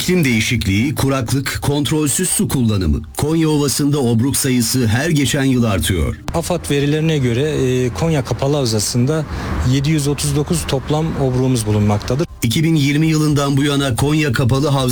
İklim değişikliği, kuraklık, kontrolsüz su kullanımı. Konya Ovası'nda obruk sayısı her geçen yıl artıyor. AFAD verilerine göre Konya Kapalı Havzası'nda 739 toplam obruğumuz bulunmaktadır. 2020 yılından bu yana Konya Kapalı Havzası